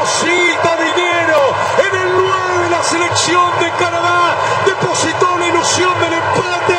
deposita dinero en el 9 de la selección de Canadá, depositó la ilusión del empate.